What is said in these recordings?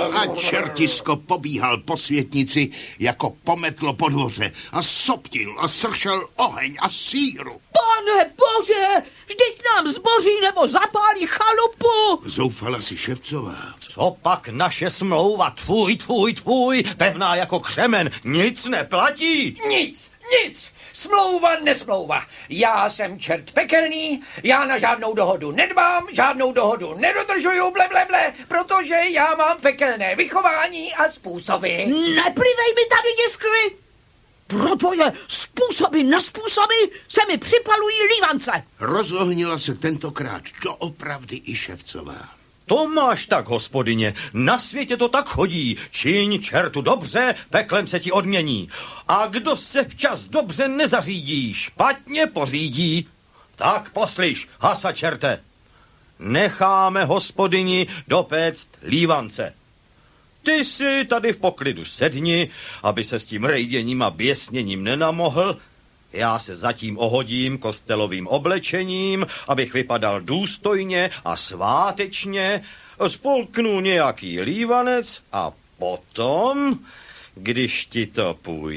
A čertisko pobíhal po světnici jako pometlo po dvoře a soptil a sršel oheň a síru. Pane Bože, vždyť nám zboří nebo zapálí chalupu. Zoufala si Ševcová. Co pak naše smlouva, tvůj, pevná jako křemen, nic neplatí? Nic. Smlouva, nesmlouva. Já jsem čert pekelný, já na žádnou dohodu nedbám, žádnou dohodu nedodržuju, ble, protože já mám pekelné vychování a způsoby. Neplivej mi tady jiskry, protože způsoby na způsoby se mi připalují lívance. Rozohnila se tentokrát doopravdy i Ševcová. To máš tak, hospodyně, na světě to tak chodí. Čiň čertu dobře, peklem se ti odmění. A kdo se včas dobře nezařídí, špatně pořídí. Tak poslyš, hasa čerte. Necháme hospodyni dopéct lívance. Ty si tady v poklidu sedni, aby se s tím rejděním a běsněním nenamohl. Já se zatím ohodím kostelovým oblečením, abych vypadal důstojně a svátečně, spolknu nějaký lívanec a potom, když ti to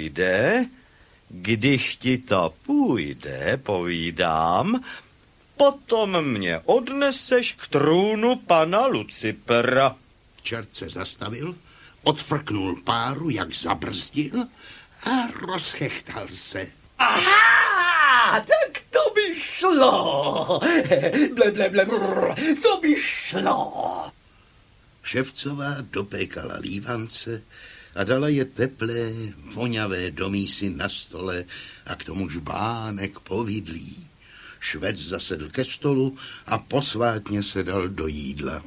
půjde, povídám, potom mě odneseš k trůnu pana Lucipera. Čert se zastavil, odfrknul páru, jak zabrzdil a rozchechtal se. Aha, tak to by šlo. To by šlo. Ševcová dopékala lívance a dala je teplé, voňavé do mísy na stole a k tomu žbánek povidlí. Švec zasedl ke stolu a posvátně se dal do jídla.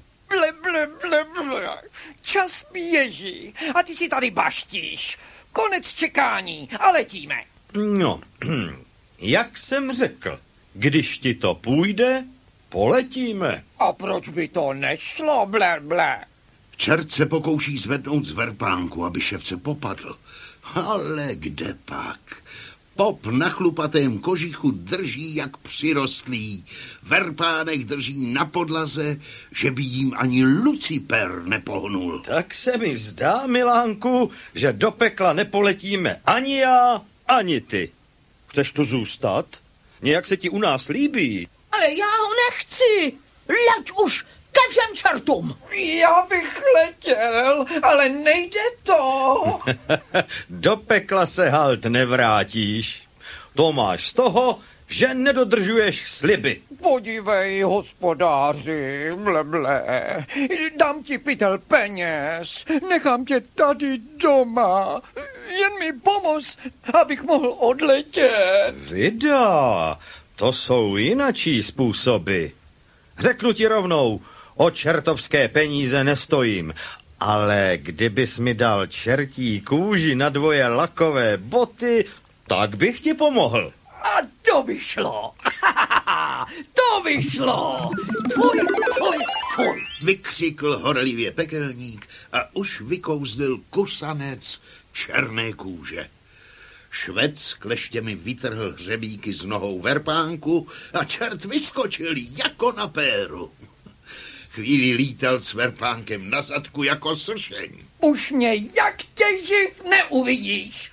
Čas běží a ty si tady baštíš. Konec čekání a letíme. No, jak jsem řekl, když ti to půjde, poletíme. A proč by to nešlo, ble? Čert se pokouší zvednout z verpánku, aby ševce popadl. Ale kde pak? Pop na chlupatém kožichu drží jak přirostlý. Verpánek drží na podlaze, že by jim ani Luciper nepohnul. Tak se mi zdá, Milánku, že do pekla nepoletíme ani já, ani ty. Chceš tu zůstat? Nějak se ti u nás líbí. Ale já ho nechci. Leď už ke všem čertům. Já bych letěl, ale nejde to. Do pekla se halt nevrátíš. To máš z toho, že nedodržuješ sliby. Podívej, hospodáři, ble. Dám ti pytel peněz, nechám tě tady doma. Jen mi pomoz, abych mohl odletět. Vida, to jsou jinačí způsoby. Řeknu ti rovnou, o čertovské peníze nestojím, ale kdybys mi dal čertí kůži na dvoje lakové boty, tak bych ti pomohl. A to by šlo. To by šlo. Tvoj. Vykřikl horlivě pekelník a už vykouzdil kusanec černé kůže. Švec kleštěmi vytrhl hřebíky z nohou verpánku a čert vyskočil jako na péru. Chvíli lítal s verpánkem na zadku jako sršeň. Už mě jak tě živ neuvidíš.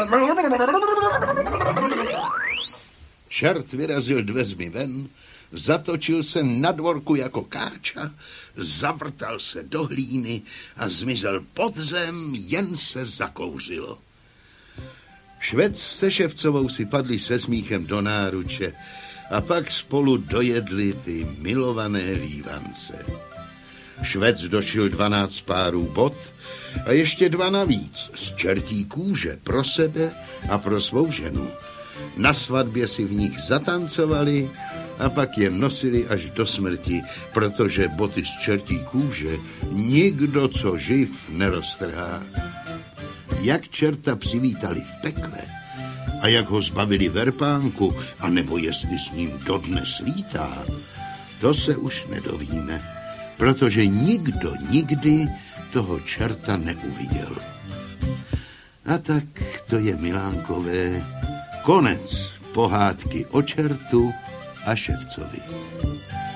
Čert vyrazil dveřmi ven, zatočil se na dvorku jako káča, zavrtal se do hlíny a zmizel pod zem, jen se zakouřilo. Švec se Ševcovou si padli se smíchem do náruče a pak spolu dojedli ty milované lívance. Švec došil 12 párů bot a ještě 2 navíc z čertí kůže pro sebe a pro svou ženu. Na svatbě si v nich zatancovali a pak je nosili až do smrti, protože boty z čertí kůže nikdo, co živ, neroztrhá. Jak čerta přivítali v pekle a jak ho zbavili verpánku, anebo jestli s ním dodnes lítá, to se už nedovíme, protože nikdo nikdy toho čerta neuviděl. A tak to je, Milánkové, konec pohádky o čertu a Ševcovi.